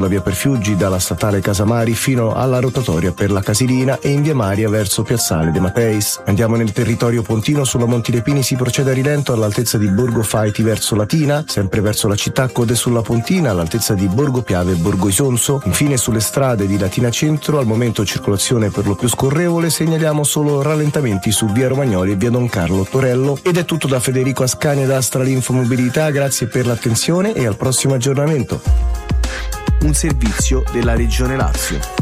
sulla via Perfiuggi dalla statale Casamari fino alla rotatoria per la Casilina e in via Maria verso piazzale De Mateis. Andiamo nel territorio pontino, sulla Montilepini si procede a rilento all'altezza di Borgo Faiti verso Latina, sempre verso la città code sulla Pontina all'altezza di Borgo Piave e Borgo Isonzo. Infine sulle strade di Latina Centro al momento circolazione per lo più scorrevole, segnaliamo solo rallentamenti su via Romagnoli e via Don Carlo Torello. Ed è tutto da Federico Ascani e da Astralinfo Mobilità, grazie per l'attenzione e al prossimo aggiornamento. Un servizio della Regione Lazio.